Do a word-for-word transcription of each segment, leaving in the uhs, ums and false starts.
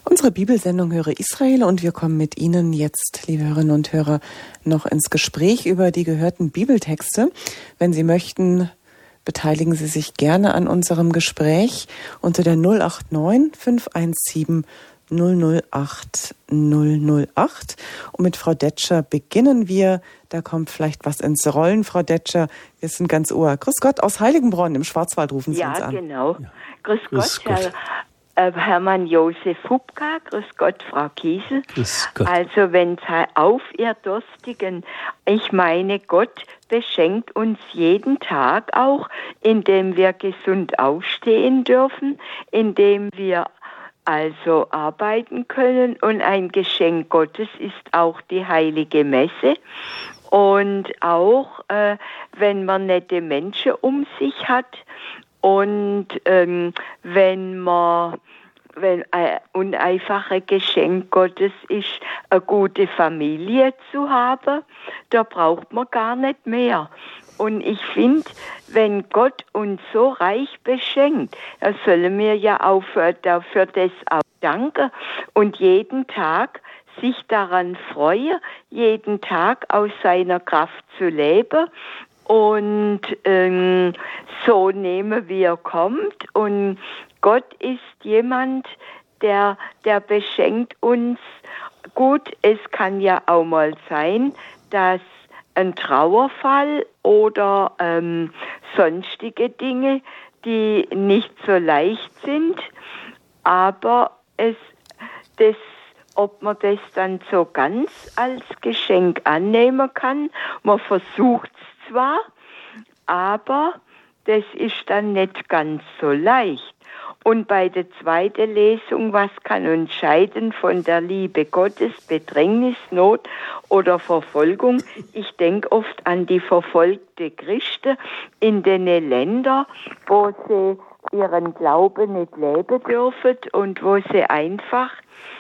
Unsere Bibelsendung Höre Israel und wir kommen mit Ihnen jetzt, liebe Hörerinnen und Hörer, noch ins Gespräch über die gehörten Bibeltexte. Wenn Sie möchten, beteiligen Sie sich gerne an unserem Gespräch unter der null acht neun fünf eins sieben null null acht null null acht. Und mit Frau Detscher beginnen wir. Da kommt vielleicht was ins Rollen, Frau Detscher. Wir sind ganz ohr. Grüß Gott, aus Heiligenbronn im Schwarzwald rufen Sie ja, uns an. Genau. Ja, genau. Grüß, Grüß Gott, Gott. Herr, äh, Hermann Josef Hubka. Grüß Gott, Frau Kiesel. Grüß Gott. Also wenn auf ihr Durstigen, ich meine, Gott beschenkt uns jeden Tag auch, indem wir gesund aufstehen dürfen, indem wir also arbeiten können, und ein Geschenk Gottes ist auch die heilige Messe. Und auch, äh, wenn man nette Menschen um sich hat und ähm, wenn man, wenn ein uneinfaches Geschenk Gottes ist, eine gute Familie zu haben, da braucht man gar nicht mehr. Und ich finde, wenn Gott uns so reich beschenkt, dann sollen wir ja auch für, dafür das auch danken und jeden Tag sich daran freuen, jeden Tag aus seiner Kraft zu leben und ähm, so nehmen, wie er kommt. Und Gott ist jemand, der, der beschenkt uns. Gut, es kann ja auch mal sein, dass ein Trauerfall oder ähm, sonstige Dinge, die nicht so leicht sind, aber es, das, ob man das dann so ganz als Geschenk annehmen kann, man versucht es zwar, aber das ist dann nicht ganz so leicht. Und bei der zweiten Lesung, was kann uns scheiden von der Liebe Gottes, Bedrängnis, Not oder Verfolgung? Ich denke oft an die verfolgte Christen in den Ländern, wo sie ihren Glauben nicht leben dürfen und wo sie einfach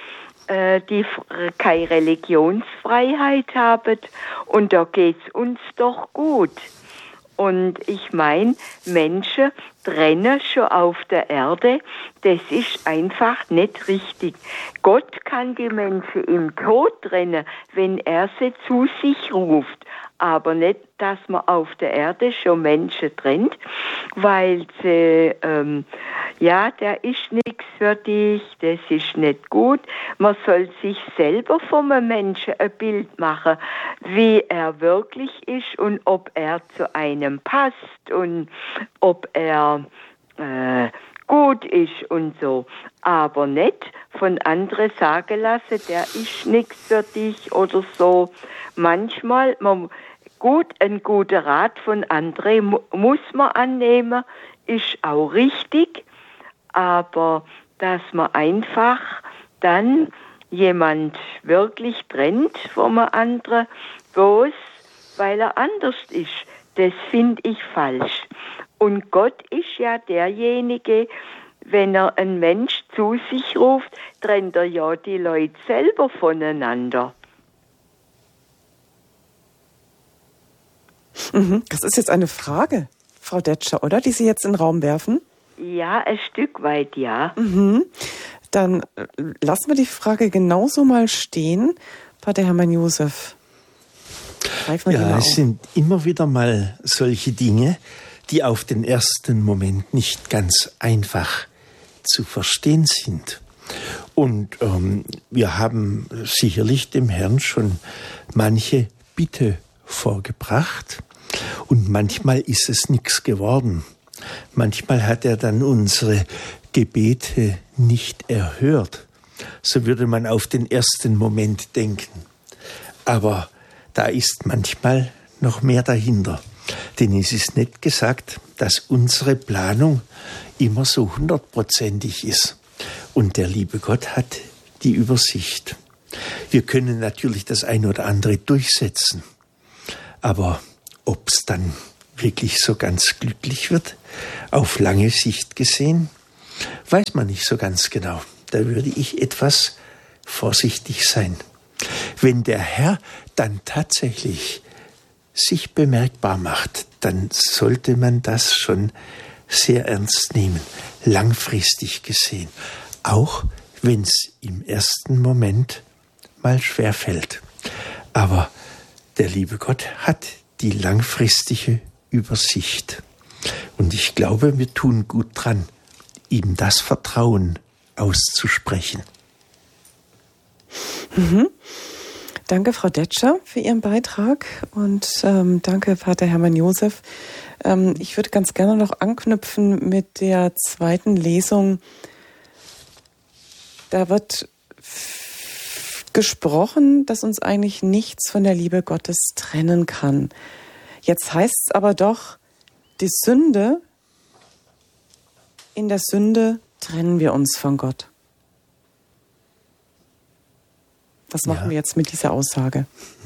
äh, die keine Religionsfreiheit haben. Und da geht's uns doch gut. Und ich meine, Menschen trennen schon auf der Erde, das ist einfach nicht richtig. Gott kann die Menschen im Tod trennen, wenn er sie zu sich ruft. Aber nicht, dass man auf der Erde schon Menschen trennt, weil sie, ähm, ja, der ist nichts für dich, das ist nicht gut. Man soll sich selber vom Menschen ein Bild machen, wie er wirklich ist und ob er zu einem passt und ob er äh, gut ist und so. Aber nicht von anderen sagen lassen, der ist nichts für dich oder so. Manchmal, man, gut, ein guter Rat von anderen mu- muss man annehmen, ist auch richtig, aber dass man einfach dann jemand wirklich trennt vom anderen, bloß weil er anders ist, das finde ich falsch. Und Gott ist ja derjenige, wenn er einen Mensch zu sich ruft, trennt er ja die Leute selber voneinander. Das ist jetzt eine Frage, Frau Detscher, oder? Die Sie jetzt in den Raum werfen? Ja, ein Stück weit, ja. Mhm. Dann lassen wir die Frage genauso mal stehen. Pater Hermann Josef. Ja, es sind immer wieder mal solche Dinge, die auf den ersten Moment nicht ganz einfach zu verstehen sind. Und ähm, wir haben sicherlich dem Herrn schon manche Bitte vorgebracht und manchmal ist es nichts geworden. Manchmal hat er dann unsere Gebete nicht erhört. So würde man auf den ersten Moment denken. Aber da ist manchmal noch mehr dahinter. Denn es ist nicht gesagt, dass unsere Planung immer so hundertprozentig ist. Und der liebe Gott hat die Übersicht. Wir können natürlich das eine oder andere durchsetzen. Aber ob es dann wirklich so ganz glücklich wird, auf lange Sicht gesehen, weiß man nicht so ganz genau. Da würde ich etwas vorsichtig sein. Wenn der Herr dann tatsächlich sich bemerkbar macht, dann sollte man das schon sehr ernst nehmen, langfristig gesehen. Auch wenn es im ersten Moment mal schwer fällt. Aber der liebe Gott hat die langfristige Übersicht. Und ich glaube, wir tun gut dran, ihm das Vertrauen auszusprechen. Mhm. Danke, Frau Detscher, für Ihren Beitrag und ähm, danke, Pater Hermann Josef. Ähm, ich würde ganz gerne noch anknüpfen mit der zweiten Lesung. Da wird f- gesprochen, dass uns eigentlich nichts von der Liebe Gottes trennen kann. Jetzt heißt es aber doch, die Sünde, in der Sünde trennen wir uns von Gott. Was machen ja. wir jetzt mit dieser Aussage?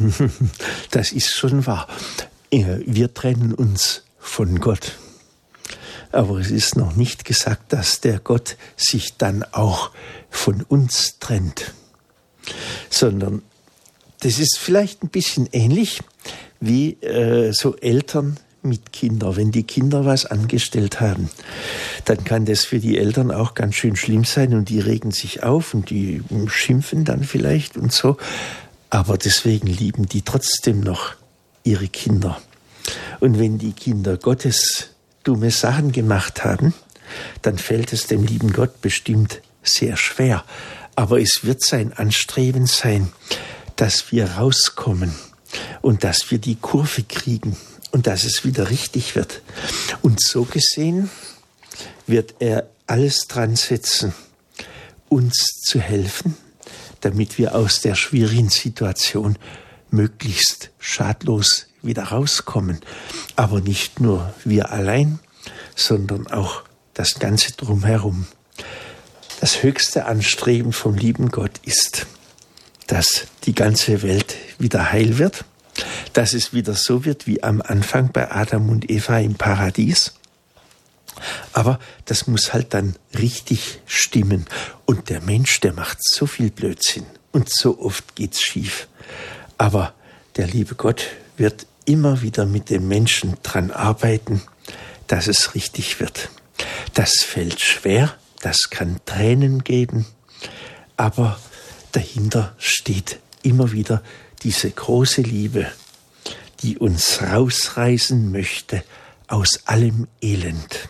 Das ist schon wahr. Wir trennen uns von Gott. Aber es ist noch nicht gesagt, dass der Gott sich dann auch von uns trennt. Sondern das ist vielleicht ein bisschen ähnlich wie äh, so Eltern mit Kindern. Wenn die Kinder was angestellt haben, dann kann das für die Eltern auch ganz schön schlimm sein und die regen sich auf und die schimpfen dann vielleicht und so. Aber deswegen lieben die trotzdem noch ihre Kinder. Und wenn die Kinder Gottes dumme Sachen gemacht haben, dann fällt es dem lieben Gott bestimmt sehr schwer. Aber es wird sein Anstreben sein, dass wir rauskommen und dass wir die Kurve kriegen. Und dass es wieder richtig wird. Und so gesehen wird er alles dran setzen, uns zu helfen, damit wir aus der schwierigen Situation möglichst schadlos wieder rauskommen. Aber nicht nur wir allein, sondern auch das Ganze drumherum. Das höchste Anstreben vom lieben Gott ist, dass die ganze Welt wieder heil wird, dass es wieder so wird wie am Anfang bei Adam und Eva im Paradies. Aber das muss halt dann richtig stimmen. Und der Mensch, der macht so viel Blödsinn. Und so oft geht's schief. Aber der liebe Gott wird immer wieder mit dem Menschen dran arbeiten, dass es richtig wird. Das fällt schwer, das kann Tränen geben. Aber dahinter steht immer wieder diese große Liebe, die uns rausreißen möchte aus allem Elend.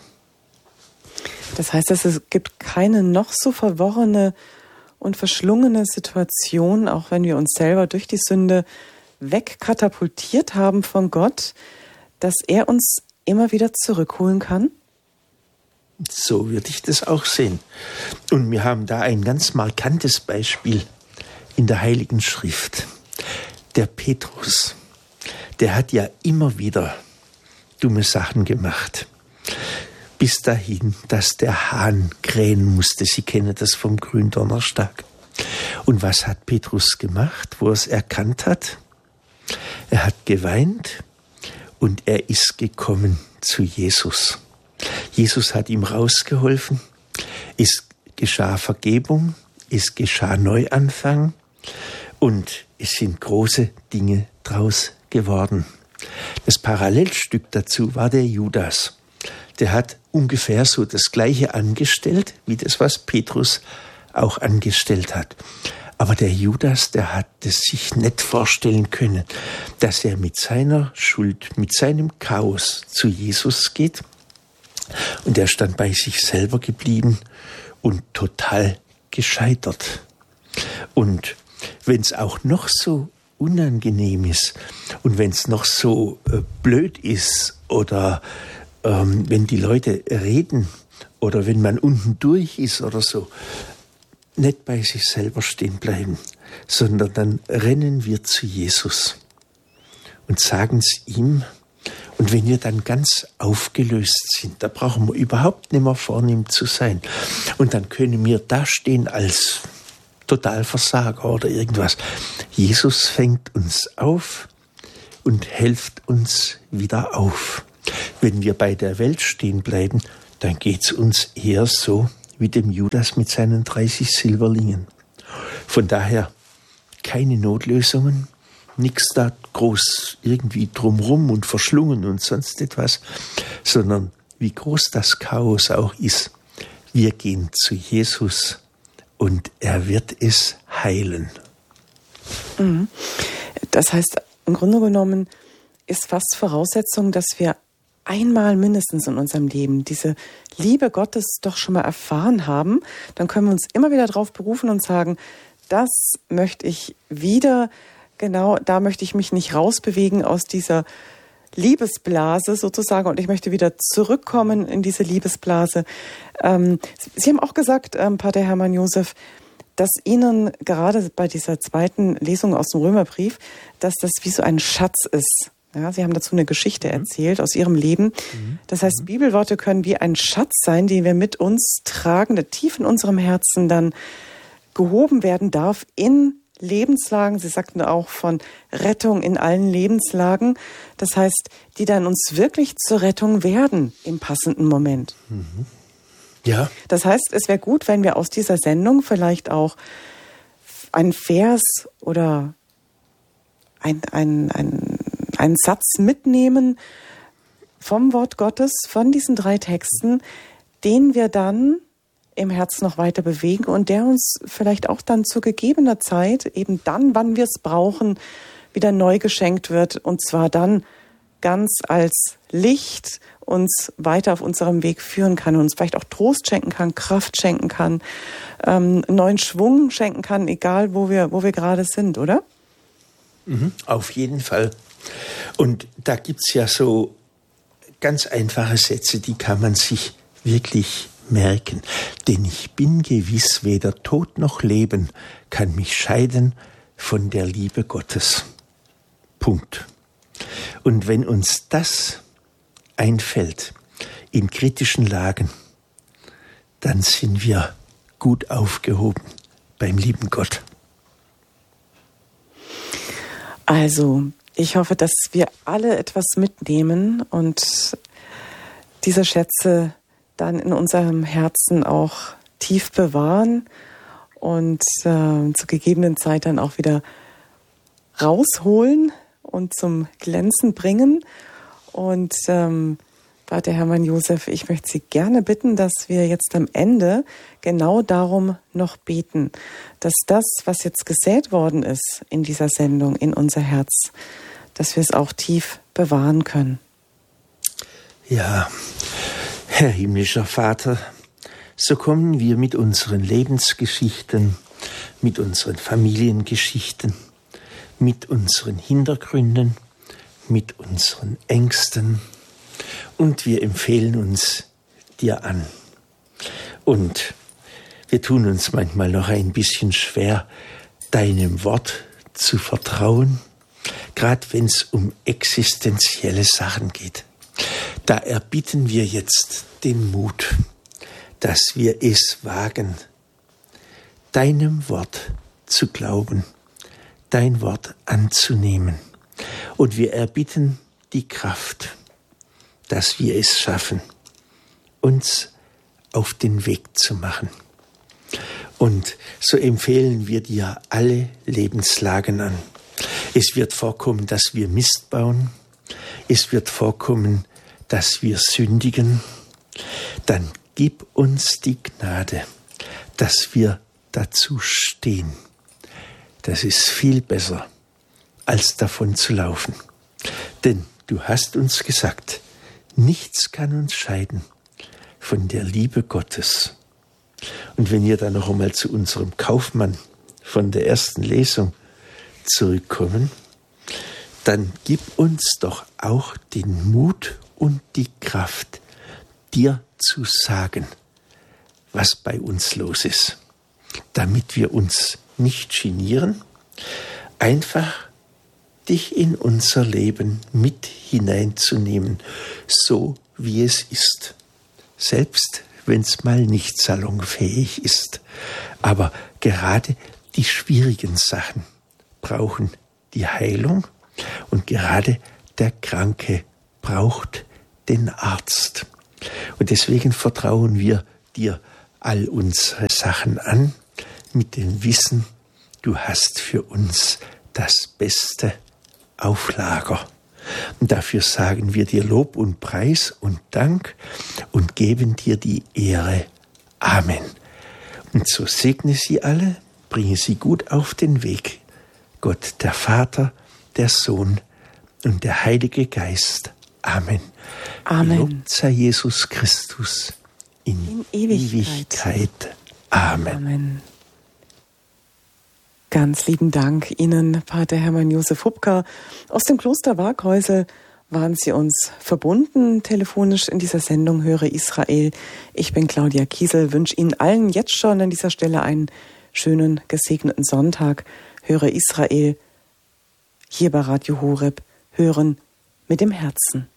Das heißt, dass es gibt keine noch so verworrene und verschlungene Situation, auch wenn wir uns selber durch die Sünde wegkatapultiert haben von Gott, dass er uns immer wieder zurückholen kann? So würde ich das auch sehen. Und wir haben da ein ganz markantes Beispiel in der Heiligen Schrift. Der Petrus, der hat ja immer wieder dumme Sachen gemacht. Bis dahin, dass der Hahn krähen musste. Sie kennen das vom Gründonnerstag. Und was hat Petrus gemacht, wo er es erkannt hat? Er hat geweint und er ist gekommen zu Jesus. Jesus hat ihm rausgeholfen. Es geschah Vergebung, es geschah Neuanfang und es sind große Dinge draus geworden. Das Parallelstück dazu war der Judas. Der hat ungefähr so das Gleiche angestellt, wie das, was Petrus auch angestellt hat. Aber der Judas, der hat es sich nicht vorstellen können, dass er mit seiner Schuld, mit seinem Chaos zu Jesus geht. Und er stand bei sich selber geblieben und total gescheitert. Und wenn es auch noch so unangenehm ist und wenn es noch so äh, blöd ist oder ähm, wenn die Leute reden oder wenn man unten durch ist oder so, nicht bei sich selber stehen bleiben, sondern dann rennen wir zu Jesus und sagen es ihm. Und wenn wir dann ganz aufgelöst sind, da brauchen wir überhaupt nicht mehr vornehm zu sein. Und dann können wir da stehen als Totalversager oder irgendwas. Jesus fängt uns auf und hilft uns wieder auf. Wenn wir bei der Welt stehen bleiben, dann geht's uns eher so wie dem Judas mit seinen dreißig Silberlingen. Von daher keine Notlösungen, nichts da groß irgendwie drumrum und verschlungen und sonst etwas, sondern wie groß das Chaos auch ist, wir gehen zu Jesus und er wird es heilen. Das heißt, im Grunde genommen ist fast Voraussetzung, dass wir einmal mindestens in unserem Leben diese Liebe Gottes doch schon mal erfahren haben. Dann können wir uns immer wieder darauf berufen und sagen, das möchte ich wieder, genau, da möchte ich mich nicht rausbewegen aus dieser Liebesblase sozusagen und ich möchte wieder zurückkommen in diese Liebesblase. Ähm, Sie haben auch gesagt, ähm, Pater Hermann Josef, dass Ihnen gerade bei dieser zweiten Lesung aus dem Römerbrief, dass das wie so ein Schatz ist. Ja, Sie haben dazu eine Geschichte mhm. erzählt aus Ihrem Leben. Mhm. Das heißt, Bibelworte können wie ein Schatz sein, den wir mit uns tragen, der tief in unserem Herzen dann gehoben werden darf in Lebenslagen. Sie sagten auch von Rettung in allen Lebenslagen. Das heißt, die dann uns wirklich zur Rettung werden im passenden Moment. Mhm. Ja. Das heißt, es wäre gut, wenn wir aus dieser Sendung vielleicht auch einen Vers oder ein, ein, ein, einen Satz mitnehmen vom Wort Gottes, von diesen drei Texten, den wir dann im Herzen noch weiter bewegen und der uns vielleicht auch dann zu gegebener Zeit, eben dann, wann wir es brauchen, wieder neu geschenkt wird. Und zwar dann ganz als Licht uns weiter auf unserem Weg führen kann und uns vielleicht auch Trost schenken kann, Kraft schenken kann, ähm, neuen Schwung schenken kann, egal wo wir, wo wir gerade sind, oder? Mhm, auf jeden Fall. Und da gibt's ja so ganz einfache Sätze, die kann man sich wirklich merken. Denn ich bin gewiss, weder Tod noch Leben kann mich scheiden von der Liebe Gottes. Punkt. Und wenn uns das einfällt in kritischen Lagen, dann sind wir gut aufgehoben beim lieben Gott. Also, ich hoffe, dass wir alle etwas mitnehmen und diese Schätze dann in unserem Herzen auch tief bewahren und äh, zur gegebenen Zeit dann auch wieder rausholen und zum Glänzen bringen. Und ähm, Pater Hermann Josef, ich möchte Sie gerne bitten, dass wir jetzt am Ende genau darum noch beten, dass das, was jetzt gesät worden ist in dieser Sendung, in unser Herz, dass wir es auch tief bewahren können. Ja, Herr himmlischer Vater, so kommen wir mit unseren Lebensgeschichten, mit unseren Familiengeschichten, mit unseren Hintergründen, mit unseren Ängsten und wir empfehlen uns dir an. Und wir tun uns manchmal noch ein bisschen schwer, deinem Wort zu vertrauen, gerade wenn es um existenzielle Sachen geht. Da erbitten wir jetzt den Mut, dass wir es wagen, deinem Wort zu glauben, dein Wort anzunehmen. Und wir erbitten die Kraft, dass wir es schaffen, uns auf den Weg zu machen. Und so empfehlen wir dir alle Lebenslagen an. Es wird vorkommen, dass wir Mist bauen. Es wird vorkommen, dass wir sündigen. Dann gib uns die Gnade, dass wir dazu stehen. Das ist viel besser, als davon zu laufen. Denn du hast uns gesagt, nichts kann uns scheiden von der Liebe Gottes. Und wenn wir dann noch einmal zu unserem Kaufmann von der ersten Lesung zurückkommen, dann gib uns doch auch den Mut und die Kraft, dir zu sagen, was bei uns los ist, damit wir uns nicht genieren, einfach dich in unser Leben mit hineinzunehmen, so wie es ist. Selbst wenn es mal nicht salonfähig ist. Aber gerade die schwierigen Sachen brauchen die Heilung und gerade der Kranke braucht den Arzt. Und deswegen vertrauen wir dir all unsere Sachen an mit dem Wissen, du hast für uns das Beste auf Lager. Und dafür sagen wir dir Lob und Preis und Dank und geben dir die Ehre. Amen. Und so segne sie alle, bringe sie gut auf den Weg. Gott, der Vater, der Sohn und der Heilige Geist. Amen. Amen. Gelobt sei Jesus Christus in, in Ewigkeit. Ewigkeit. Amen. Amen. Ganz lieben Dank Ihnen, Pater Hermann Josef Hupka. Aus dem Kloster Waghäusel waren Sie uns verbunden, telefonisch in dieser Sendung Höre Israel. Ich bin Claudia Kiesel, wünsche Ihnen allen jetzt schon an dieser Stelle einen schönen, gesegneten Sonntag. Höre Israel, hier bei Radio Horeb, hören mit dem Herzen.